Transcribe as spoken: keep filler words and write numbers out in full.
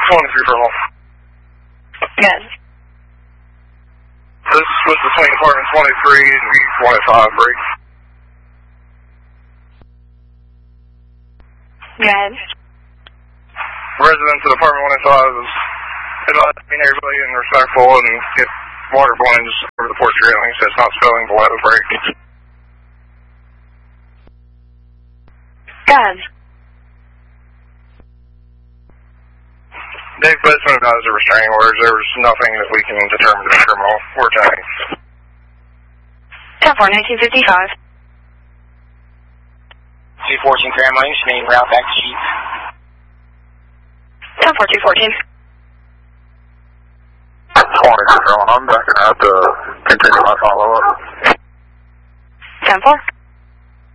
twenty-three purple. Good. This was between apartment twenty-three and V twenty-five break. Good. Residents of apartment one oh five is advised to be neighborly and respectful and get water blinds over the porch railing so it's not spilling below the break. Good. Dave Bestman advised the restraining orders. There was nothing that we can determine to be criminal or tagging. ten four, nineteen fifty-five. two fourteen Grand Lane, main route back to Chief. ten four, two fourteen. twenty-three, I'm back and I have to continue my follow-up. ten four.